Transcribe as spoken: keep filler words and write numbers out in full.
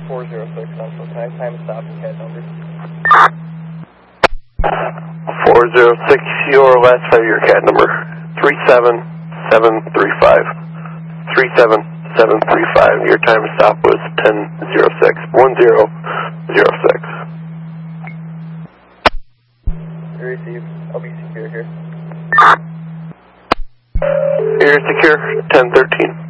four zero six Central Time. Time to stop and C A D number. four zero six, your last five year C A D number. three seven seven three five. three seven seven three five. Your time to stop was ten zero six. one zero zero six. Receive. I'll be secure here. You're secure, ten thirteen.